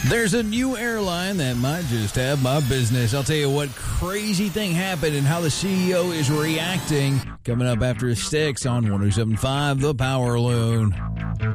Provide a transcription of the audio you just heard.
There's a new airline that might just have my business. I'll tell you what crazy thing happened and how the CEO is reacting. Coming up after Sticks on 107.5 The Power Loon.